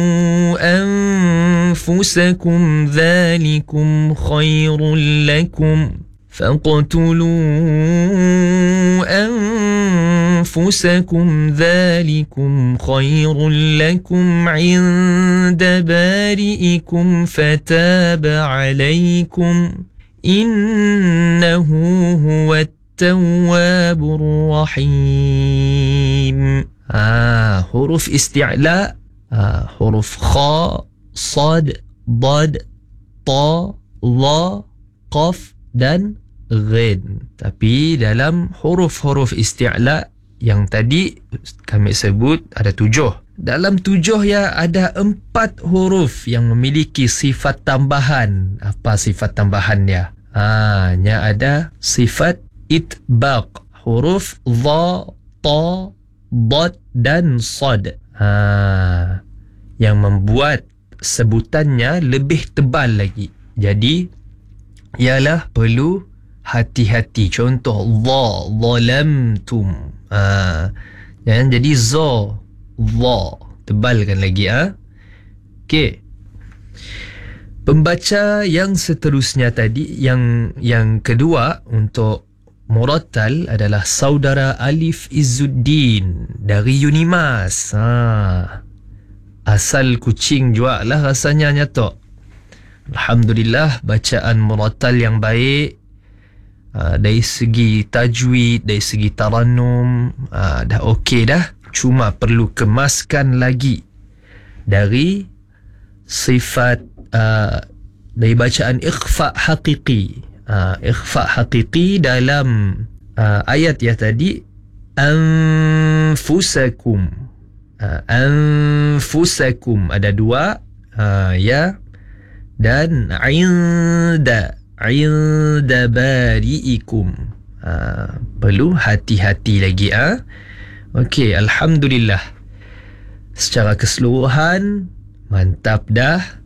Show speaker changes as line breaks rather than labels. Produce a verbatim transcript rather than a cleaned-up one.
أنفسكم ذلكم خير لكم فاقتلوا أنفسكم ذلكم خير لكم عند بارئكم فتاب عليكم إنه هو التواب الرحيم. آه huruf isti'la, آه huruf kha, sad, dad, ta, dha, qaf dan ghin. Tapi dalam huruf-huruf isti'la yang tadi kami sebut ada tujuh. Dalam tujuh ya ada empat huruf yang memiliki sifat tambahan. Apa sifat tambahan dia? Ha, nya ada sifat itbaq. Huruf dha, ta, dad dan sad. Ha, yang membuat sebutannya lebih tebal lagi. Jadi ialah perlu hati-hati. Contoh dha, zalamtum. Ha, jangan jadi za, dha. Tebalkan lagi ah. Ha? Okey. Pembaca yang seterusnya tadi, yang yang kedua untuk murattal adalah saudara Alif Izzuddin dari Unimas. Ha. Asal kucing juga lah rasanya nyatok. Alhamdulillah, bacaan murattal yang baik, uh, dari segi tajwid, dari segi tarannum, uh, dah okey dah. Cuma perlu kemaskan lagi dari sifat uh, dari bacaan ikhfa haqiqi. Uh, ikhfa haqiqi dalam uh, ayat ya tadi, anfusakum. Uh, anfusakum ada dua, uh, ya, dan inda inda bari'ikum. Ha, perlu hati-hati lagi ah. Ha? Okey, alhamdulillah. Secara keseluruhan mantap dah.